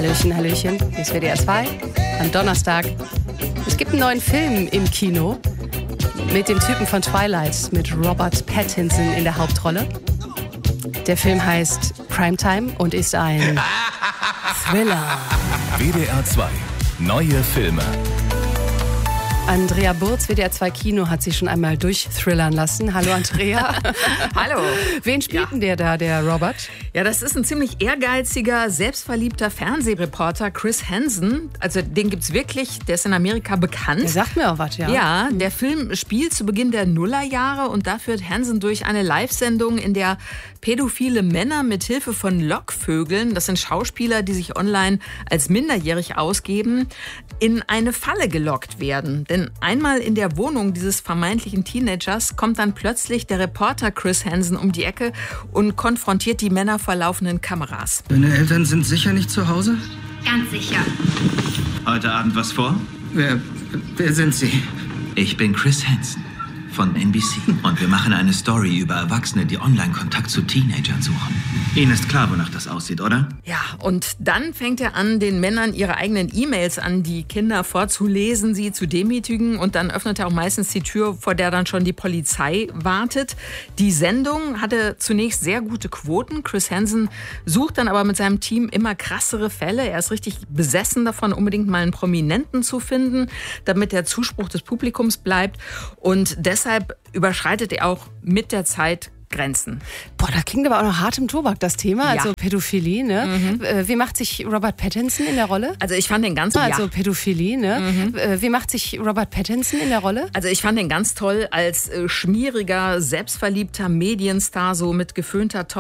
Hallöchen, Hallöchen. Hier ist WDR 2 am Donnerstag. Es gibt einen neuen Film im Kino mit dem Typen von Twilight, mit Robert Pattinson in der Hauptrolle. Der Film heißt Primetime und ist ein Thriller. WDR 2, neue Filme. Andrea Burz, WDR 2 Kino, hat sich schon einmal durchthrillern lassen. Hallo Andrea. Hallo. Wen spielt denn der Robert? Ja, das ist ein ziemlich ehrgeiziger, selbstverliebter Fernsehreporter, Chris Hansen. Also den gibt's wirklich, der ist in Amerika bekannt. Der sagt mir auch was, ja. Ja, der Film spielt zu Beginn der Nullerjahre und da führt Hansen durch eine Live-Sendung, in der pädophile Männer mit Hilfe von Lockvögeln, das sind Schauspieler, die sich online als minderjährig ausgeben, in eine Falle gelockt werden. Denn einmal in der Wohnung dieses vermeintlichen Teenagers kommt dann plötzlich der Reporter Chris Hansen um die Ecke und konfrontiert die Männer vor laufenden Kameras. Deine Eltern sind sicher nicht zu Hause? Ganz sicher. Heute Abend was vor? Wer sind Sie? Ich bin Chris Hansen von NBC und wir machen eine Story über Erwachsene, die Online-Kontakt zu Teenagern suchen. Ihnen ist klar, wonach das aussieht, oder? Ja, und dann fängt er an, den Männern ihre eigenen E-Mails an die Kinder vorzulesen, sie zu demütigen und dann öffnet er auch meistens die Tür, vor der dann schon die Polizei wartet. Die Sendung hatte zunächst sehr gute Quoten. Chris Hansen sucht dann aber mit seinem Team immer krassere Fälle. Er ist richtig besessen davon, unbedingt mal einen Prominenten zu finden, damit der Zuspruch des Publikums bleibt. Und deshalb überschreitet er auch mit der Zeit Grenzen. Boah, da klingt aber auch noch hart im Tobak, das Thema, also Ja. Pädophilie, ne? Wie macht sich Robert Pattinson in der Rolle? Also ich fand den ganz Pädophilie, ne? Wie macht sich Robert Pattinson in der Rolle? Also ich fand den ganz toll als schmieriger, selbstverliebter Medienstar, so mit geföhnter